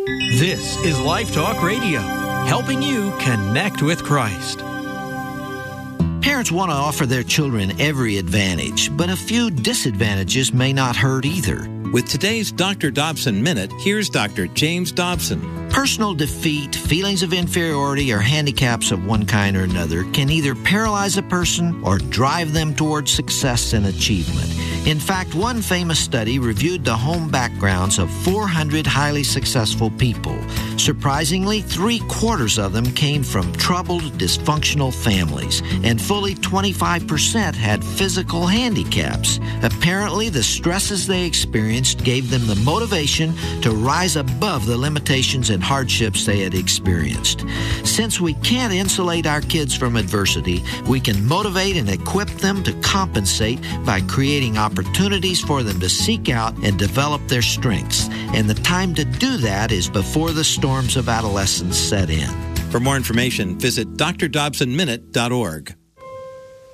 This is Life Talk Radio, helping you connect with Christ. Parents want to offer their children every advantage, but a few disadvantages may not hurt either. With today's Dr. Dobson Minute, here's Dr. James Dobson. Personal defeat, feelings of inferiority, or handicaps of one kind or another can either paralyze a person or drive them towards success and achievement. In fact, one famous study reviewed the home backgrounds of 400 highly successful people. Surprisingly, 3/4 of them came from troubled, dysfunctional families, and fully 25% had physical handicaps. Apparently, the stresses they experienced gave them the motivation to rise above the limitations and hardships they had experienced. Since we can't insulate our kids from adversity, we can motivate and equip them to compensate by creating opportunities for them to seek out and develop their strengths. And the time to do that is before the storms of adolescence set in. For more information, visit drdobsonminute.org.